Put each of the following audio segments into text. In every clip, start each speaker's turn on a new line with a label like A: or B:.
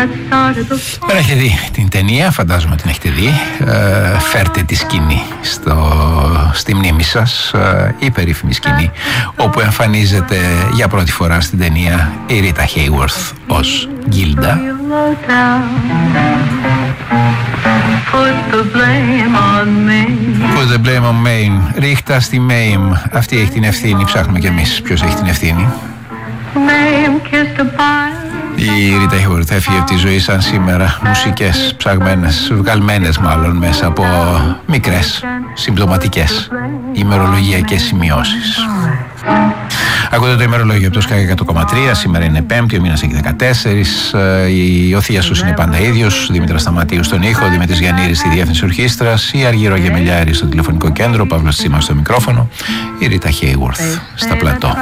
A: Δεν έχετε δει την ταινία, φαντάζομαι την έχετε δει. Φέρτε τη σκηνή στη μνήμη σας, η περίφημη σκηνή όπου εμφανίζεται για πρώτη φορά στην ταινία η Ρίτα Χέιουορθ ως Γκίλντα. Put the blame on Maine. Ρίχτα στη Μέιμ. Αυτή έχει την ευθύνη. Ψάχνουμε κι εμείς ποιος έχει την ευθύνη. Η Ρίτα Χέιουορθ έφυγε από τη ζωή σαν σήμερα. Μουσικές ψαγμένες, βγαλμένες μάλλον μέσα από μικρές συμπτωματικές ημερολογιακές σημειώσεις. Ακούτε το ημερολόγιο από το Sky 100,3. Σήμερα είναι Πέμπτη, ο μήνας έχει 14. Ο Θίασος είναι πάντα ίδιος. Δήμητρας Σταματίου στον ήχο, Δημήτρης Γιαννήρης στη διεύθυνση ορχήστρας, η Αργύρο Γεμελιάρη στο τηλεφωνικό κέντρο, Παύλος Τσίμας στο μικρόφωνο, η Ρίτα Χέιουορθ στα πλατό.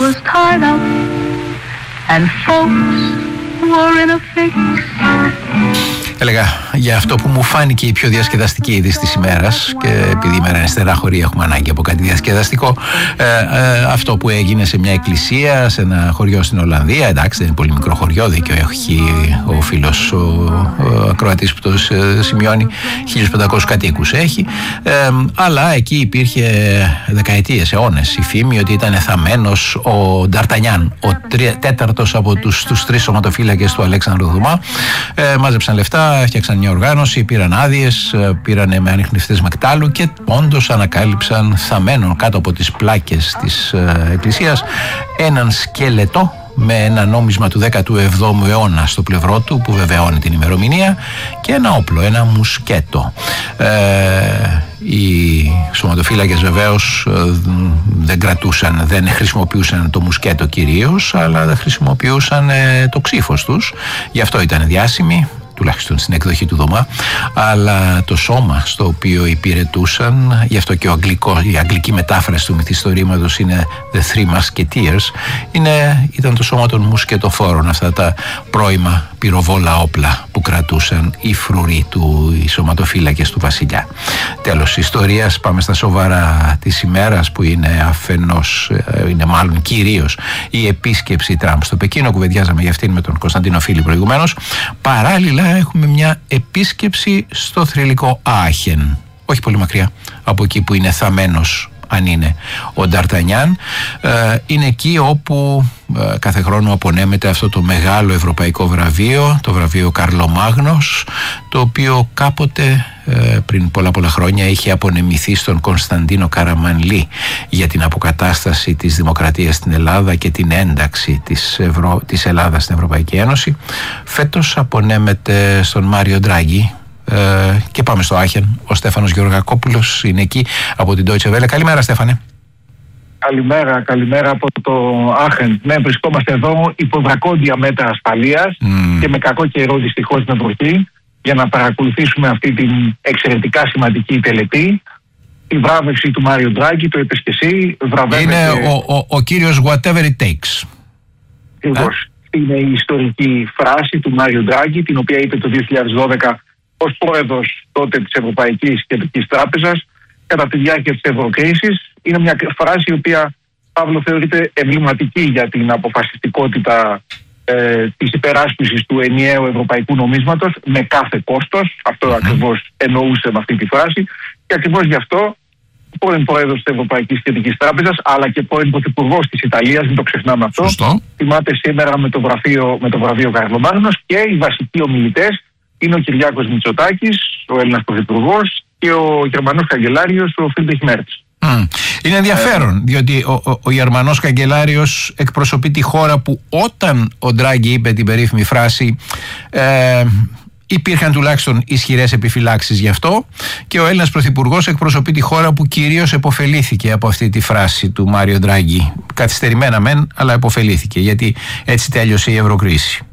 A: Έλεγα για αυτό που μου φάνηκε η πιο διασκεδαστική είδηση της ημέρας, και επειδή η μέρα είναι στενάχωρη έχουμε ανάγκη από κάτι διασκεδαστικό, αυτό που έγινε σε μια εκκλησία σε ένα χωριό στην Ολλανδία. Εντάξει, δεν είναι πολύ μικρό χωριό, δίκιο έχει ο φίλος ο ακροατής που το σημειώνει, 1500 κατοίκους έχει, αλλά εκεί υπήρχε δεκαετίες, αιώνες η φήμη ότι ήταν θαμμένος ο Νταρτανιάν, ο τέταρτος από τους τρεις σωματοφύλακες του Αλέξανδρου Δουμά. Μάζεψαν λεφτά, έφτιαξαν μια οργάνωση, πήραν άδειες, πήραν με ανιχνευτές μεκτάλου και όντως ανακάλυψαν θαμμένο κάτω από τις πλάκες της εκκλησίας έναν σκελετό με ένα νόμισμα του 17ου αιώνα στο πλευρό του που βεβαιώνει την ημερομηνία και ένα όπλο, ένα μουσκέτο. Οι σωματοφύλακες βεβαίως δεν χρησιμοποιούσαν το μουσκέτο κυρίως, αλλά δεν χρησιμοποιούσαν το ξύφος τους, γι' αυτό ήταν διάσημοι, τουλάχιστον στην εκδοχή του Δωμά, αλλά το σώμα στο οποίο υπηρετούσαν, γι' αυτό και η αγγλική μετάφραση του μυθιστορήματος είναι The Three Musketeers, ήταν το σώμα των μουσκετοφόρων, αυτά τα πρώιμα πυροβόλα όπλα που κρατούσαν οι φρουροί οι σωματοφύλακες του βασιλιά. Τέλος ιστορίας, πάμε στα σοβαρά της ημέρας, που είναι αφενός, είναι μάλλον κυρίως η επίσκεψη Τραμπ στο Πεκίνο. Κουβεντιάζαμε για αυτήν με τον Κωνσταντίνο Φίλη προηγουμένως. Παράλληλα έχουμε μια επίσκεψη στο θρυλικό Άχεν, όχι πολύ μακριά από εκεί που είναι θαμμένος, αν είναι ο Νταρτανιάν. Είναι εκεί όπου κάθε χρόνο απονέμεται αυτό το μεγάλο ευρωπαϊκό βραβείο, το βραβείο Καρλομάγνος, το οποίο κάποτε πριν πολλά χρόνια είχε απονεμηθεί στον Κωνσταντίνο Καραμανλή για την αποκατάσταση της δημοκρατίας στην Ελλάδα και την ένταξη της Ελλάδας στην Ευρωπαϊκή Ένωση. Φέτος απονέμεται στον Μάριο Ντράγκη. Και πάμε στο Άχεν. Ο Στέφανος Γεωργακόπουλος είναι εκεί από την Deutsche Welle. Καλημέρα, Στέφανε.
B: Καλημέρα από το Άχεν. Ναι, βρισκόμαστε εδώ υπό δρακόντια μέτρα ασφαλείας και με κακό καιρό δυστυχώς με βροχή, για να παρακολουθήσουμε αυτή την εξαιρετικά σημαντική τελετή. Η βράβευση του Μάριο Ντράγκη, το είπες και εσύ, βραβεύεται...
A: Είναι ο κύριος whatever it takes.
B: Είναι η ιστορική φράση του Μάριο Ντράγκη, την οποία είπε το 2012 ως πρόεδρος τότε της Ευρωπαϊκής Κεντρικής Τράπεζας κατά τη διάρκεια της ευρωκρίσης. Είναι μια φράση η οποία, Παύλο, θεωρείται εμβληματική για την αποφασιστικότητα της υπεράσπισης του ενιαίου ευρωπαϊκού νομίσματος με κάθε κόστος. Αυτό ακριβώς εννοούσε με αυτή τη φράση, και ακριβώς γι' αυτό πρώην πρόεδρος της Ευρωπαϊκής Κεντρικής Τράπεζας, αλλά και πρώην πρωθυπουργός της Ιταλίας, μην το ξεχνάμε αυτό, τιμάται σήμερα με το βραβείο Καρλομάγνος, και οι βασικοί ομιλητές είναι ο Κυριάκος Μητσοτάκης, ο Έλληνας πρωθυπουργός, και ο Γερμανός καγκελάριος, ο Φρίντριχ Μέρτς.
A: Είναι ενδιαφέρον, διότι ο Γερμανός καγκελάριος εκπροσωπεί τη χώρα που, όταν ο Ντράγκη είπε την περίφημη φράση, υπήρχαν τουλάχιστον ισχυρές επιφυλάξεις γι' αυτό, και ο Έλληνας πρωθυπουργός εκπροσωπεί τη χώρα που κυρίως επωφελήθηκε από αυτή τη φράση του Μάριο Ντράγκη. Καθυστερημένα μεν, αλλά επωφελήθηκε, γιατί έτσι τέλειωσε η ευρωκρίση.